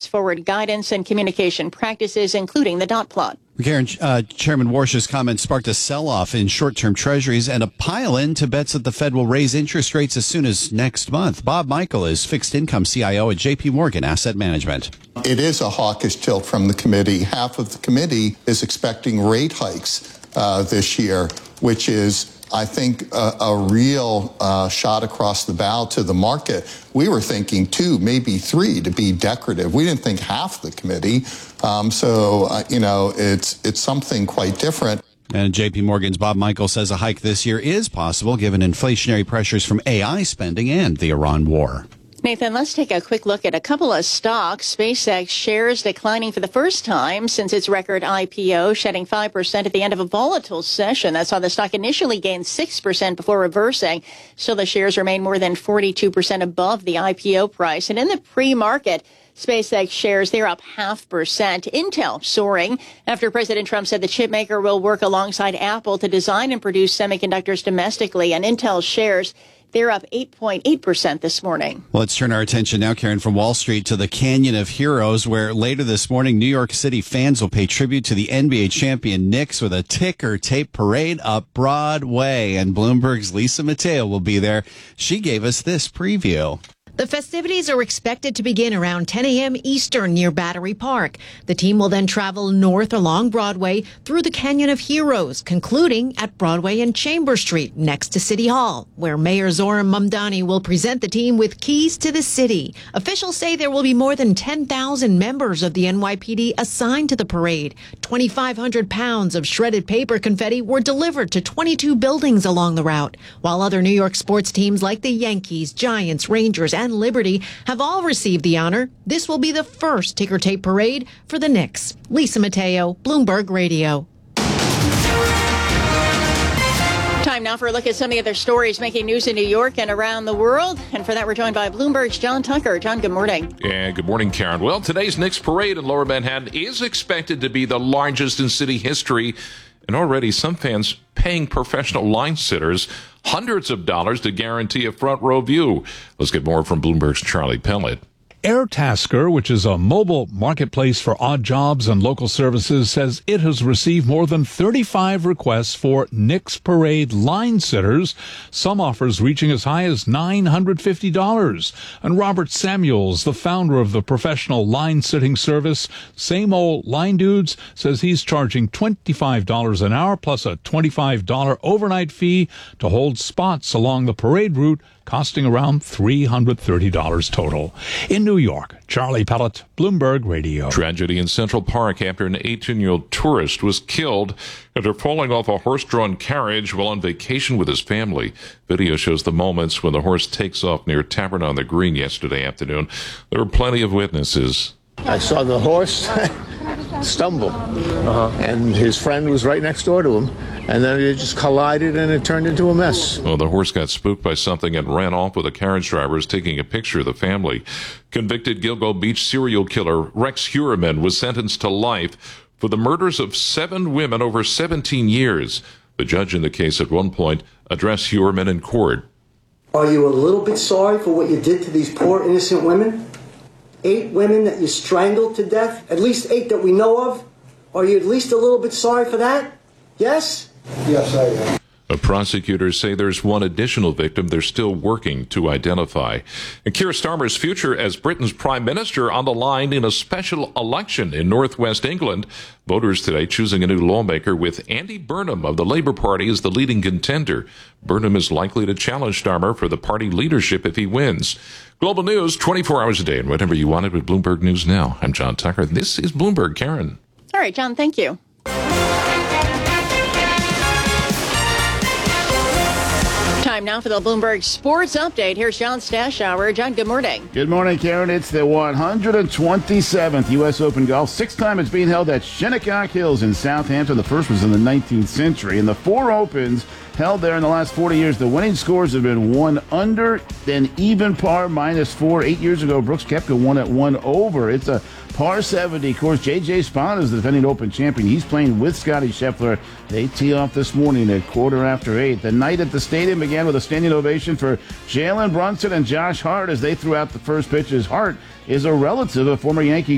forward guidance and communication practices, including the dot plot. Karen, Chairman Warsh's comments sparked a sell-off in short-term treasuries and a pile-in to bets that the Fed will raise interest rates as soon as next month. Bob Michael is fixed income CIO at J.P. Morgan Asset Management. It is a hawkish tilt from the committee. Half of the committee is expecting rate hikes this year, which is, I think, a real shot across the bow to the market. We were thinking 2, maybe 3 to be decorative. We didn't think half the committee. It's something quite different. And J.P. Morgan's Bob Michael says a hike this year is possible given inflationary pressures from AI spending and the Iran war. Nathan, let's take a quick look at a couple of stocks. SpaceX shares declining for the first time since its record IPO, shedding 5% at the end of a volatile session. That saw the stock initially gain 6% before reversing. Still, the shares remain more than 42% above the IPO price. And in the pre-market, SpaceX shares, they're up 0.5%. Intel soaring after President Trump said the chip maker will work alongside Apple to design and produce semiconductors domestically. And Intel shares, they're up 8.8% this morning. Well, let's turn our attention now, Karen, from Wall Street to the Canyon of Heroes, where later this morning, New York City fans will pay tribute to the NBA champion Knicks with a ticker tape parade up Broadway. And Bloomberg's Lisa Mateo will be there. She gave us this preview. The festivities are expected to begin around 10 a.m. Eastern near Battery Park. The team will then travel north along Broadway through the Canyon of Heroes, concluding at Broadway and Chamber Street next to City Hall, where Mayor Zohran Mamdani will present the team with keys to the city. Officials say there will be more than 10,000 members of the NYPD assigned to the parade. 2,500 pounds of shredded paper confetti were delivered to 22 buildings along the route, while other New York sports teams like the Yankees, Giants, Rangers, and Liberty have all received the honor. This will be the first ticker tape parade for the Knicks. Lisa Mateo, Bloomberg Radio. Time now for a look at some of the other stories making news in New York and around the world. And for that, we're joined by Bloomberg's John Tucker. John, good morning. Yeah, good morning, Karen. Well, today's Knicks parade in Lower Manhattan is expected to be the largest in city history. And already some fans paying professional line sitters hundreds of dollars to guarantee a front row view. Let's get more from Bloomberg's Charlie Pellet. Airtasker, which is a mobile marketplace for odd jobs and local services, says it has received more than 35 requests for Knicks Parade line sitters, some offers reaching as high as $950. And Robert Samuels, the founder of the professional line sitting service Same Old Line Dudes, says he's charging $25 an hour plus a $25 overnight fee to hold spots along the parade route, costing around $330 total. In New York, Charlie Pellet, Bloomberg Radio. Tragedy in Central Park after an 18-year-old tourist was killed after falling off a horse-drawn carriage while on vacation with his family. Video shows the moments when the horse takes off near Tavern on the Green yesterday afternoon. There were plenty of witnesses. I saw the horse stumble, and his friend was right next door to him, and then it just collided and it turned into a mess. Well, the horse got spooked by something and ran off with the carriage drivers taking a picture of the family. Convicted Gilgo Beach serial killer Rex Heuermann was sentenced to life for the murders of 7 women over 17 years. The judge in the case at one point addressed Heuermann in court. Are you a little bit sorry for what you did to these poor innocent women? 8 women that you strangled to death, at least 8 that we know of. Are you at least a little bit sorry for that? Yes? Yes, I am. Prosecutors say there's one additional victim they're still working to identify. And Keir Starmer's future as Britain's prime minister on the line in a special election in northwest England. Voters today choosing a new lawmaker with Andy Burnham of the Labour Party as the leading contender. Burnham is likely to challenge Starmer for the party leadership if he wins. Global news 24 hours a day and whatever you wanted with Bloomberg News Now. I'm John Tucker. This is Bloomberg. Karen. All right, John, thank you. Time now for the Bloomberg Sports Update. Here's John Stashower. John, good morning. Good morning, Karen. It's the 127th U.S. Open Golf. 6th time it's being held at Shinnecock Hills in Southampton. The first was in the 19th century. And the 4 Opens held there in the last 40 years, the winning scores have been 1 under, then even par -4. 8 years ago, Brooks Koepka won at 1 over. It's a par 70 course. J.J. Spaun is the defending Open champion. He's playing with Scottie Scheffler. They tee off this morning at 8:15. The night at the stadium began with a standing ovation for Jalen Brunson and Josh Hart as they threw out the first pitches. Hart is a relative of former Yankee